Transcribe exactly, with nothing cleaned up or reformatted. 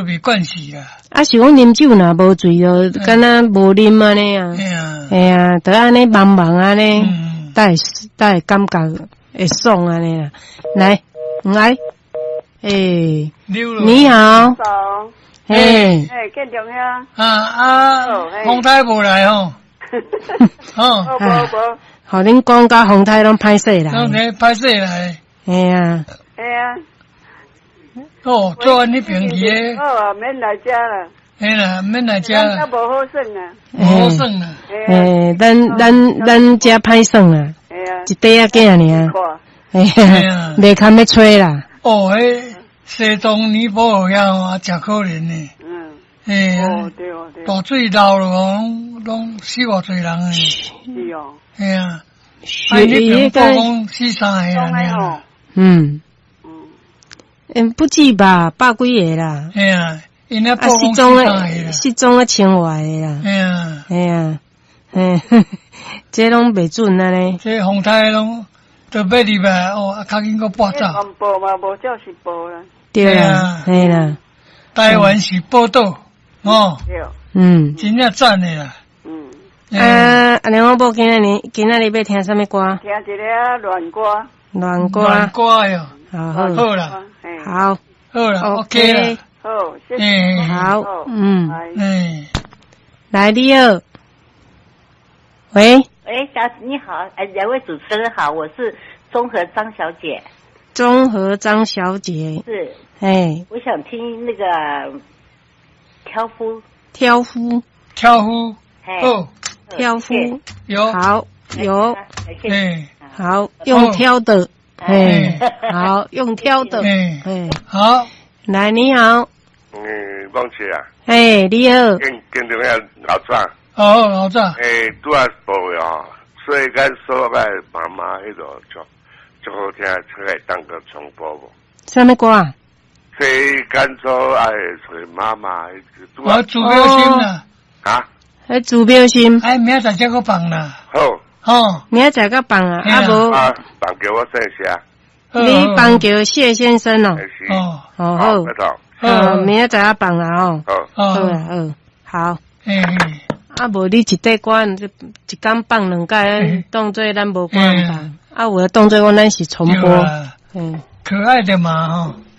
都被灌死啦。 啊，是讲啉酒若无醉就敢若无啉安尼啊。 哎呀， 哎呀，得安尼茫茫安尼， 嗯， 才会才会感觉会爽安尼啦。来，来，诶，你好， 早， 诶， 哎，建中呀， 啊啊，洪太无来吼，哦， 无无无， 互恁讲甲洪太拢歹势啦。 拢来歹势来。 哎呀， 哎呀， 哦，做完你平去诶， 哦，免来遮啦， 嘿啦，免来遮咱啦， 无好耍啊， 无好耍啦。 诶，咱咱咱遮歹算啊， 哎呀， 一块仔囝尔。 看， 哎呀，袂堪要吹啦。 哦，迄西东尼泊尔遐啊，真可怜呢。 嗯， 嘿， 哦对哦对， 大水流了，拢拢死偌侪人诶。 是哦， 嘿啊，啊， 血你液平报讲死三个中人诶吼尔。， 嗯， 嗯， 嗯，不止吧，百几个啦。 嘿啊，因咧报啊，失讲踪的死三个啦。 失踪的千外个啦。 嘿啊， 哎呀，嘿，这拢袂准啊呢。 这风台拢都要入来哦，啊，较紧个报这道。 传播嘛，无照是报啦， 对啦，嘿啦， 台湾是报道哦， 对， 嗯。 真正赞的啦。 嗯， 嘿啊，安尼我某今仔日今仔日要听什么歌？ 听一个乱歌， 乱歌。 乱歌哟， 好好好啦， 嘿， 好好啦 OK ，OK 啦， 好，谢谢， 嗯， 好好， 嗯， 拜嗯， 来你好，喂， 哎，小你好，哎，两位主持人好，我是综合张小姐， 综合张小姐， 是， 哎， 我想听那个挑夫， 挑夫， 挑夫， 哎， 哦， 挑夫， 有， 好有， 谢谢， 哎， 好用挑的，哎，好用挑的， 哎， 哎， 好， 来你好， 嗯，汪姐啊， 哎你好， 跟跟着遐老早， 好，老早， 诶，拄啊报哦，所以咱所个妈妈迄个就就好听，出来当个重播无。 什么歌啊？ 所以干燥哎，所以妈妈拄我主标心啦， 啊， 迄主标心， 哎，明仔载再个放啦， 好哦， 明仔载个放啊， 嘿啊啊无啊，放给我剩下， 你放叫谢先生哦还，是哦， 哦好好，拜托， 呃，明仔载个放啦哦， 好。 好哦， 啦好，好。 嘿， 啊，无你一块歌，一一工放两届， 嗯当做咱无歌嗯放。啊，有的当做讲咱是重对播。 啦， 嗯， 可爱的嘛，吼。